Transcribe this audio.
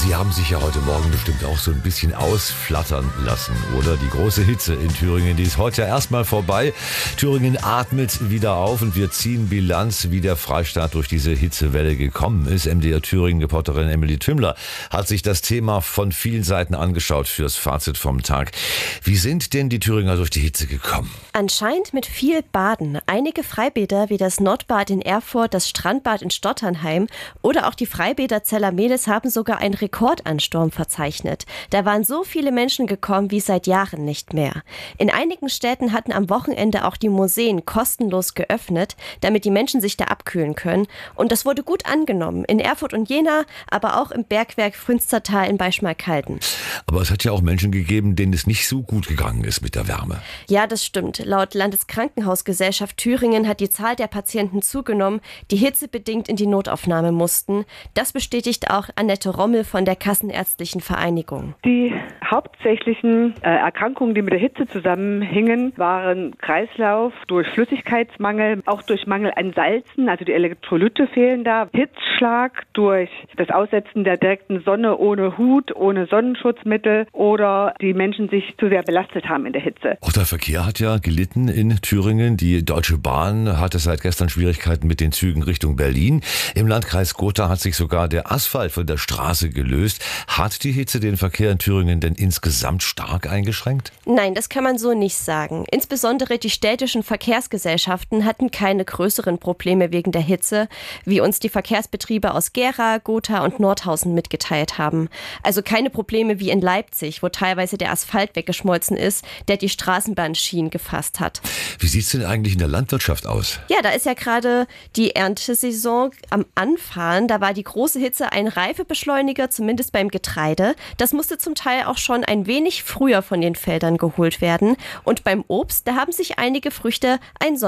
Sie haben sich ja heute Morgen bestimmt auch so ein bisschen ausflattern lassen, oder? Die große Hitze in Thüringen, die ist heute ja erstmal vorbei. Thüringen atmet wieder auf und wir ziehen Bilanz, wie der Freistaat durch diese Hitzewelle gekommen ist. MDR Thüringen-Reporterin Emily Tümmler hat sich das Thema von vielen Seiten angeschaut fürs Fazit vom Tag. Wie sind denn die Thüringer durch die Hitze gekommen? Anscheinend mit viel Baden. Einige Freibäder wie das Nordbad in Erfurt, das Strandbad in Stotternheim oder auch die Freibäder Zellermedes haben sogar einen Rekordansturm verzeichnet. Da waren so viele Menschen gekommen wie seit Jahren nicht mehr. In einigen Städten hatten am Wochenende auch die Museen kostenlos geöffnet, damit die Menschen sich da abkühlen können. Und das wurde gut angenommen. In Erfurt und Jena, aber auch im Bergwerk Frünstertal in Beischmarkalden. Aber es hat ja auch Menschen gegeben, denen es nicht so gut gegangen ist mit der Wärme. Ja, das stimmt. Laut Landeskrankenhausgesellschaft Thüringen hat die Zahl der Patienten zugenommen, die hitzebedingt in die Notaufnahme mussten. Das bestätigt auch Annette Rommel von der Kassenärztlichen Vereinigung. Die hauptsächlichen Erkrankungen, die mit der Hitze zusammenhingen, waren Kreislauf durch Flüssigkeitsmangel, auch durch Mangel an Salzen, also die Elektrolyte fehlen da, Hitzschlag durch das Aussetzen der direkten Sonne ohne Hut, ohne Sonnenschutzmittel oder die Menschen sich zu sehr belastet haben in der Hitze. Auch der Verkehr hat ja gelitten in Thüringen. Die Deutsche Bahn hatte seit gestern Schwierigkeiten mit den Zügen Richtung Berlin. Im Landkreis Gotha hat sich sogar der Asphalt von der Straße gelöst. Hat die Hitze den Verkehr in Thüringen denn insgesamt stark eingeschränkt? Nein, das kann man so nicht sagen. Insbesondere die städtischen Verkehrsgesellschaften hatten keine größeren Probleme wegen der Hitze, wie uns die Verkehrsbetriebe aus Gera, Gotha und Nordhausen mitgeteilt haben. Also keine Probleme wie in Leipzig, wo teilweise der Asphalt weggeschmolzen ist, der die Straßenbahnschienen gefasst hat. Wie sieht's denn eigentlich in der Landwirtschaft aus? Ja, da ist ja gerade die Erntesaison am Anfahren. Da war die große Hitze ein Reifebeschleuniger, zumindest beim Getreide. Das musste zum Teil auch schon ein wenig früher von den Feldern geholt werden. Und beim Obst, da haben sich einige Früchte ein